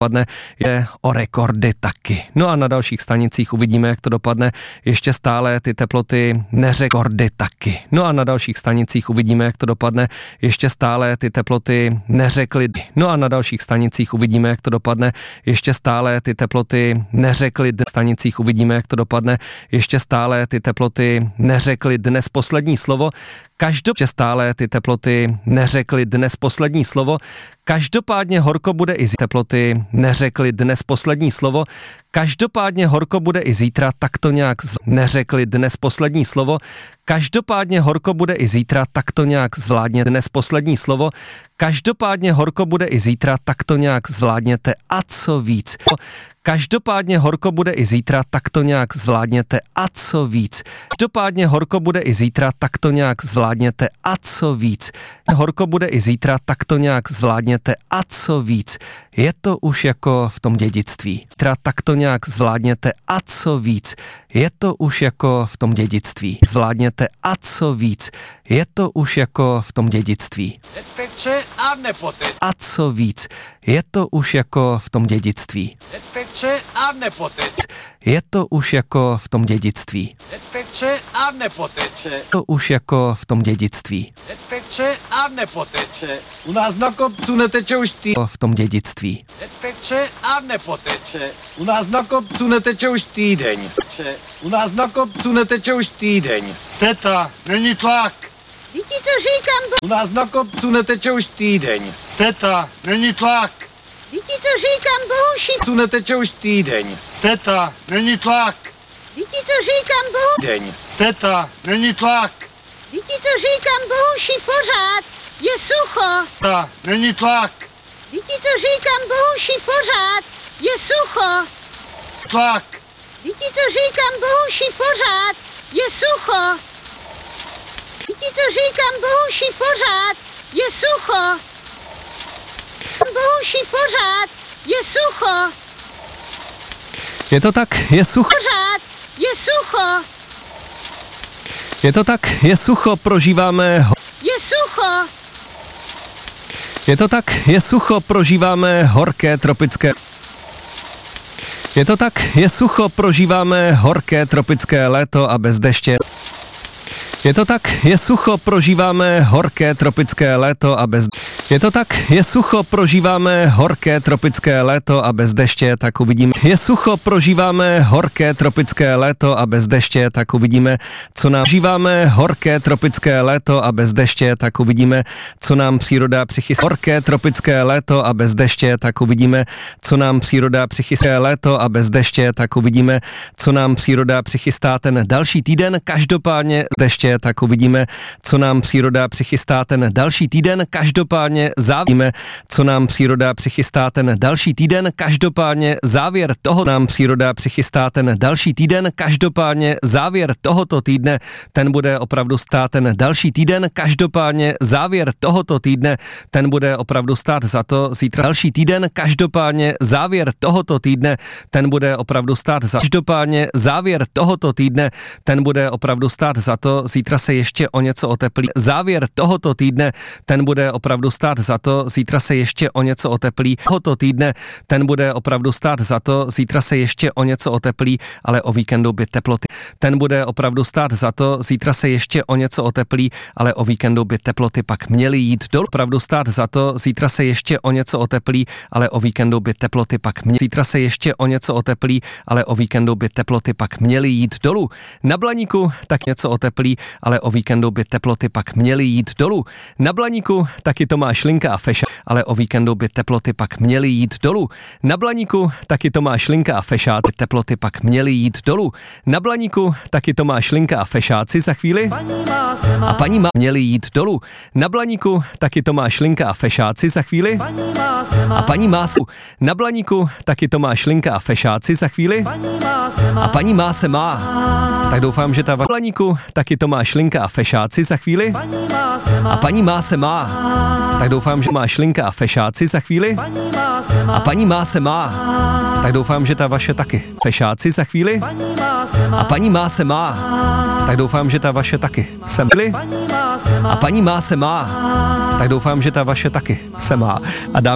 dopadne, je o rekordy taky. No a na dalších stanicích uvidíme, jak to dopadne. Ještě stále ty teploty nerekordy taky. No a na dalších stanicích uvidíme, jak to dopadne. Ještě stále ty teploty neřekly. No a na dalších stanicích uvidíme, jak to dopadne. Ještě stále ty teploty neřekly. Stanicích uvidíme, jak to dopadne. Ještě stále ty teploty neřekly dnes poslední slovo. Každopádně stále ty teploty neřekly dnes poslední slovo. Každopádně horko bude i teploty neřekly dnes poslední slovo. Každopádně horko bude i zítra, tak to nějak neřekli dnes poslední slovo. Každopádně horko bude i zítra, tak to nějak zvládně dnes poslední slovo. Každopádně horko bude i zítra, tak to nějak zvládněte a co víc. Každopádně horko bude i zítra, tak to nějak zvládněte a co víc. Každopádně horko bude i zítra, tak to nějak zvládněte a co víc. Horko bude i zítra, tak to nějak zvládněte a co víc. Je to už jako v tom dědictví. Tak to nějak zvládněte a co víc. Je to už jako v tom dědictví. Zvládněte a co víc. Je to už jako v tom dědictví. Neteče a nepoteče. A co víc. Je to už jako v tom dědictví. Neteče a nepoteče. Je to už jako v tom dědictví. Neteče a nepoteče. To už jako v tom dědictví. Neteče a nepoteče. U nás na kopcu neteče už týden. V tom dědictví. Neteče a nepoteče. U nás na kopcu neteče už týden. U nás na kopcu neteče už týden. Teta, není tlak. Vždyť ti to říkám, U nás na kopcu neteče už týden. Teta, není tlak. vždyť ti to říkám, Bohuši. Tu neteče už týden. Teta, není tlak. Vždyť ti to říkám, Bohuši. Týden. Teta, není tlak. Vždyť ti to říkám, Bohuši, pořád. Je sucho. Teta, není tlak. Vždyť ti to říkám, Bohuši, pořád. Je sucho. Tlak. Vždyť ti to říkám, Bohuši, pořád. Je sucho. Vždyť ti to říkám, Bohuši, pořád. Je sucho. Bohuši, pořád. Je sucho. Je to tak, je sucho. Pořád. Je sucho. Je to tak, je sucho, prožíváme. Je sucho. Je to tak, je sucho, prožíváme horké tropické. Je to tak, je sucho, prožíváme horké tropické léto a bez deště. Je to tak, je sucho, prožíváme horké tropické léto a bez. Je to tak, je sucho, prožíváme horké tropické léto a bez deště, tak uvidíme. Je sucho, prožíváme horké tropické léto a bez deště, tak uvidíme, co nám žíváme horké tropické léto a bez deště, tak uvidíme, co nám příroda přichystá. Horké tropické léto a bez deště, tak uvidíme, co nám příroda přichystá. Léto a bez deště, tak uvidíme, co nám příroda přichystá ten další týden. Každopádně z deště, tak uvidíme, co nám příroda přichystá ten další týden. Každopádně závíme, co nám příroda přichystá ten další týden. Každopádně závěr toho nám příroda přichystá ten další týden. Každopádně závěr tohoto týdne, ten bude opravdu stát ten další týden. Každopádně závěr tohoto týdne, ten bude opravdu stát za to zítra další týden. Každopádně závěr tohoto týdne, ten bude opravdu stát za. Každopádně závěr tohoto týdne, ten bude opravdu stát za to zítra se ještě o něco oteplí. Závěr tohoto týdne, ten bude opravdu stát za to, zítra se ještě o něco oteplí. Tohoto týdne, ten bude opravdu stát za to, zítra se ještě o něco oteplí, ale o víkendu by teploty. Ten bude opravdu stát za to, zítra se ještě o něco oteplí, ale o víkendu by teploty pak měly jít dolů. Opravdu stát za to, zítra se ještě o něco oteplí, ale o víkendu by teploty pak měly. Zítra se ještě o něco oteplí, ale o víkendu by teploty pak měly jít dolů. Na Blaníku tak něco oteplí, ale o víkendu by teploty pak měly jít dolů. Na Blaníku taky to má šlinka a feša, ale o víkendu by teploty pak měly jít dolů. Na Blaníku taky to má šlinka a fešáci, teploty pak měly jít dolů. Na Blaníku taky to má šlinka a fešáci za chvíli. A paní má měly jít dolů. Na Blaníku taky to má šlinka a fešáci za chvíli. A paní má se. Na Blaníku taky to má šlinka a fešáci za chvíli. A paní má se má. Tak doufám, že ta v Blaníku taky to má šlinka a fešáci za chvíli. A paní má se má. Tak doufám, že má šlinka a fešáci za chvíli. A paní má se má. Tak doufám, že ta vaše taky. Fešáci za chvíli. A paní má se má. Tak doufám, že ta vaše taky. Sem byli. A paní má se má. Tak doufám, že ta vaše taky se má. A